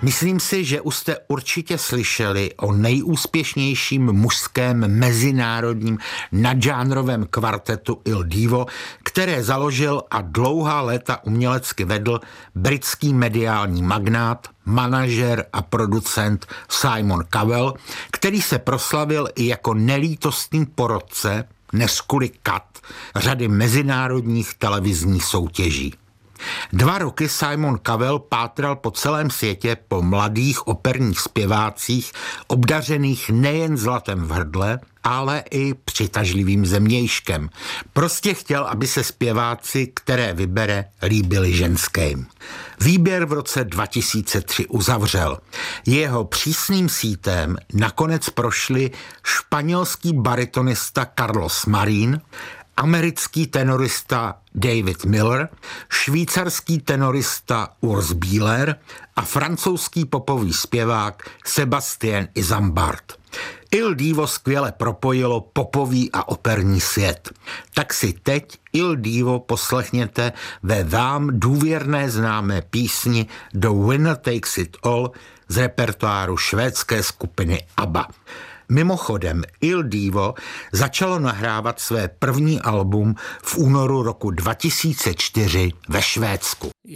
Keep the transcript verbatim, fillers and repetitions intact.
Myslím si, že už jste určitě slyšeli o nejúspěšnějším mužském mezinárodním nadžánrovém kvartetu Il Divo, které založil a dlouhá léta umělecky vedl britský mediální magnát, manažer a producent Simon Cowell, který se proslavil i jako nelítostný porotce, neskuli kat, řady mezinárodních televizních soutěží. Dva roky Simon Cowell pátral po celém světě po mladých operních zpěvácích, obdařených nejen zlatem v hrdle, ale i přitažlivým zemějškem. Prostě chtěl, aby se zpěváci, které vybere, líbili ženským. Výběr v roce dva tisíce tři uzavřel. Jeho přísným sítem nakonec prošli španělský baritonista Carlos Marín, americký tenorista David Miller, švýcarský tenorista Urs Bieler a francouzský popový zpěvák Sébastien Isambard. Il Divo skvěle propojilo popový a operní svět. Tak si teď Il Divo poslechněte ve vám důvěrné známé písni The Winner Takes It All z repertoáru švédské skupiny ABBA. Mimochodem, Il Divo začalo nahrávat své první album v únoru roku dva tisíce čtyři ve Švédsku.